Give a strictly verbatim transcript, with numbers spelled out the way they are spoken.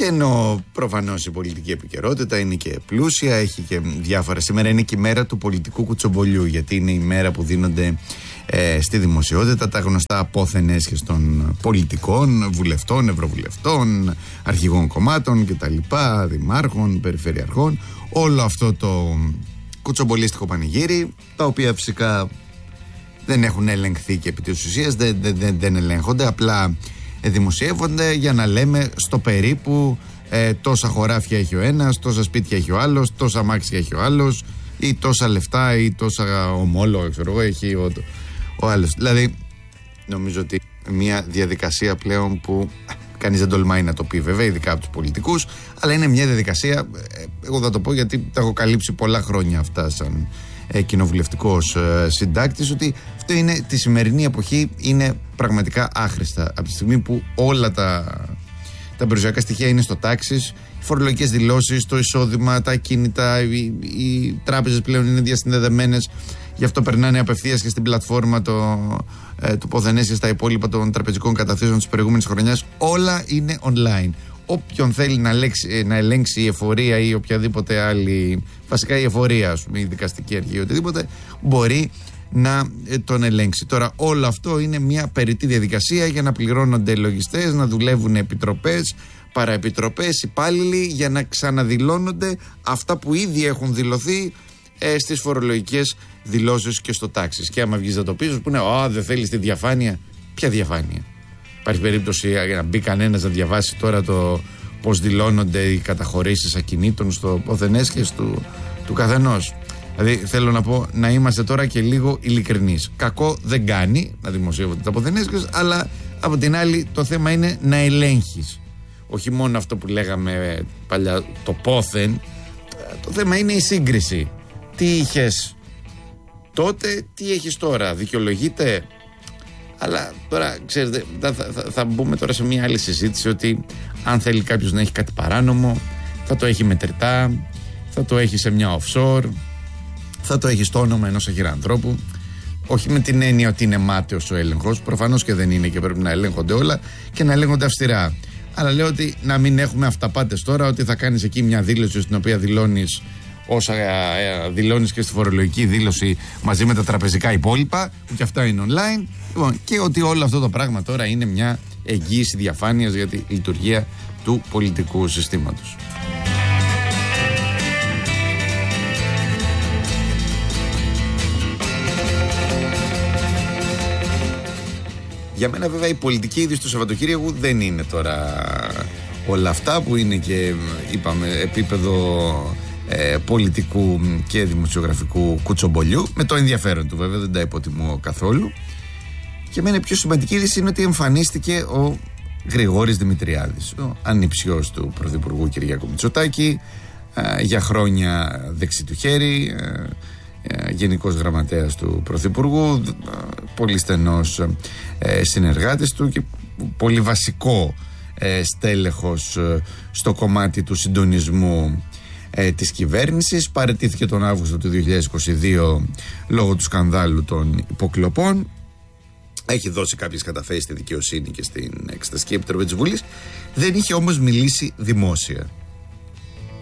Και ενώ προφανώς η πολιτική επικαιρότητα είναι και πλούσια, έχει και διάφορα. Σήμερα είναι και η μέρα του πολιτικού κουτσομπολιού, γιατί είναι η μέρα που δίνονται ε, στη δημοσιότητα τα γνωστά απόθεν έσχες των πολιτικών, βουλευτών, ευρωβουλευτών, αρχηγών κομμάτων κτλ., δημάρχων, περιφερειαρχών. Όλο αυτό το κουτσομπολίστικο πανηγύρι, τα οποία φυσικά δεν έχουν ελεγχθεί και επί της ουσίας δεν, δεν, δεν ελέγχονται, απλά δημοσιεύονται για να λέμε στο περίπου ε, τόσα χωράφια έχει ο ένας, τόσα σπίτια έχει ο άλλος, τόσα αμάξια έχει ο άλλος, ή τόσα λεφτά ή τόσα ομόλογα, ξέρω εγώ, έχει ο, ο άλλος. Δηλαδή, νομίζω ότι μια διαδικασία πλέον που κανείς δεν τολμάει να το πει, βέβαια, ειδικά από τους πολιτικούς, αλλά είναι μια διαδικασία, εγώ θα το πω γιατί τα έχω καλύψει πολλά χρόνια αυτά σαν ε, κοινοβουλευτικός ε, συντάκτης, ότι αυτό είναι, τη σημερινή εποχή είναι πραγματικά άχρηστα. Από τη στιγμή που όλα τα, τα περιουσιακά στοιχεία είναι στο τάξης, οι φορολογικές δηλώσεις, το εισόδημα, τα ακίνητα, οι, οι τράπεζες πλέον είναι διασυνδεδεμένες, γι' αυτό περνάνε απευθείας και στην πλατφόρμα το, ε, του ποθενές και στα υπόλοιπα των τραπεζικών καταθέσεων της προηγούμενης χρονιάς. Όλα είναι online. Όποιον θέλει να, λέξει, να ελέγξει η εφορία ή οποιαδήποτε άλλη, βασικά η εφορία, ας πούμε, η δικαστική αρχή ή οτιδήποτε, μπορεί να ε, τον ελέγξει. Τώρα, όλο αυτό είναι μια περιττή διαδικασία για να πληρώνονται λογιστές, να δουλεύουν επιτροπές, παραεπιτροπές, υπάλληλοι, για να ξαναδηλώνονται αυτά που ήδη έχουν δηλωθεί ε, στις φορολογικές δηλώσεις και στο τάξης. Και άμα βγεις να το πεις, που είναι, «Α, δεν θέλεις τη διαφάνεια». Ποια διαφάνεια? Υπάρχει περίπτωση για να μπει κανένας να διαβάσει τώρα το πώς δηλώνονται οι καταχωρήσεις ακινήτων στο ποθενέσχες του, του καθενός? Δηλαδή, θέλω να πω, να είμαστε τώρα και λίγο ειλικρινείς. Κακό δεν κάνει να δημοσιεύονται τα ποθενέσχες, αλλά από την άλλη το θέμα είναι να ελέγχεις. Όχι μόνο αυτό που λέγαμε παλιά, το πόθεν. Το θέμα είναι η σύγκριση. Τι είχες τότε, τι έχεις τώρα? Δικαιολογείται? Αλλά τώρα, ξέρετε, θα, θα, θα μπούμε τώρα σε μια άλλη συζήτηση, ότι αν θέλει κάποιος να έχει κάτι παράνομο, θα το έχει μετρητά, θα το έχει σε μια offshore, θα το έχει στο όνομα ενός αχυρανθρώπου. Όχι με την έννοια ότι είναι μάταιος ο έλεγχος, προφανώς και δεν είναι και πρέπει να ελέγχονται όλα και να ελέγχονται αυστηρά. Αλλά λέω ότι να μην έχουμε αυταπάτες τώρα, ότι θα κάνεις εκεί μια δήλωση στην οποία δηλώνεις όσα ε, δηλώνεις και στη φορολογική δήλωση μαζί με τα τραπεζικά υπόλοιπα, που και αυτά είναι online. Λοιπόν, και ότι όλο αυτό το πράγμα τώρα είναι μια εγγύηση διαφάνειας για τη λειτουργία του πολιτικού συστήματος. Για μένα βέβαια η πολιτική είδηση του Σαββατοκύριακου δεν είναι τώρα όλα αυτά που είναι και, είπαμε, επίπεδο ε, πολιτικού και δημοσιογραφικού κουτσομπολιού, με το ενδιαφέρον του βέβαια, δεν τα υποτιμώ καθόλου. Και εμένα η πιο σημαντική είδηση είναι ότι εμφανίστηκε ο Γρηγόρης Δημητριάδης, ο ανιψιός του Πρωθυπουργού Κυριάκου Μητσοτάκη, ε, για χρόνια δεξί του χέρι, ε, ε, γενικός γραμματέας του Πρωθυπουργού, ε, πολύ στενός ε, συνεργάτης του και πολύ βασικό ε, στέλεχος ε, στο κομμάτι του συντονισμού ε, της κυβέρνησης. Παραιτήθηκε τον Αύγουστο του δύο χιλιάδες είκοσι δύο λόγω του σκανδάλου των υποκλοπών. Έχει δώσει κάποιες καταθέσεις στη δικαιοσύνη και στην Εξεταστική Επιτροπή της Βουλής. Δεν είχε όμως μιλήσει δημόσια.